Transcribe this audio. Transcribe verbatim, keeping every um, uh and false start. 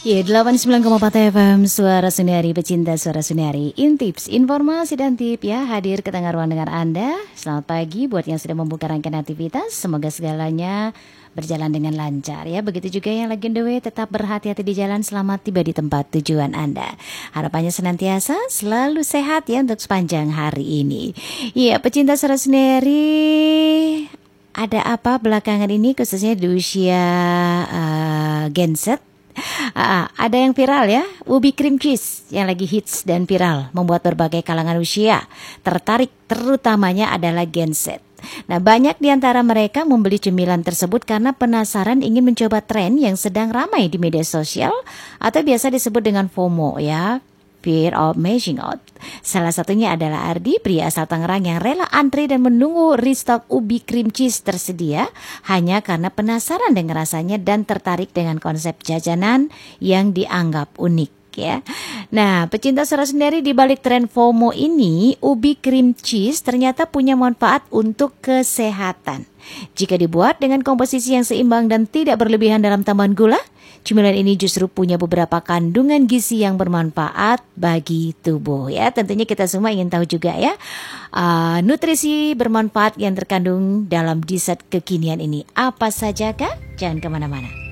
Ya, delapan puluh sembilan koma empat F M Suara Sundari, pecinta Suara Sundari. Intips, informasi dan tip ya hadir ke tengah ruang dengar Anda. Selamat pagi buat yang sudah membuka rangkaian aktivitas. Semoga segalanya berjalan dengan lancar ya. Begitu juga yang lagi on the way, tetap berhati-hati di jalan, selamat tiba di tempat tujuan Anda. Harapannya senantiasa selalu sehat ya untuk sepanjang hari ini. Ya, pecinta Suara Sundari, ada apa belakangan ini khususnya di usia uh, Gen Z? Uh, ada yang viral ya, ubi cream cheese yang lagi hits dan viral membuat berbagai kalangan usia tertarik, terutamanya adalah Gen Z. Nah, banyak di antara mereka membeli cemilan tersebut karena penasaran ingin mencoba tren yang sedang ramai di media sosial atau biasa disebut dengan FOMO ya, Fear of Missing Out. Salah satunya adalah Ardi, pria asal Tangerang yang rela antri dan menunggu restock ubi cream cheese tersedia hanya karena penasaran dengan rasanya dan tertarik dengan konsep jajanan yang dianggap unik ya. Nah, pecinta Suara Sundari, di balik tren FOMO ini, ubi cream cheese ternyata punya manfaat untuk kesehatan. Jika dibuat dengan komposisi yang seimbang dan tidak berlebihan dalam tambahan gula, cemilan ini justru punya beberapa kandungan gizi yang bermanfaat bagi tubuh ya. Tentunya kita semua ingin tahu juga ya, uh, nutrisi bermanfaat yang terkandung dalam dessert kekinian ini. Apa saja kah? Jangan kemana-mana.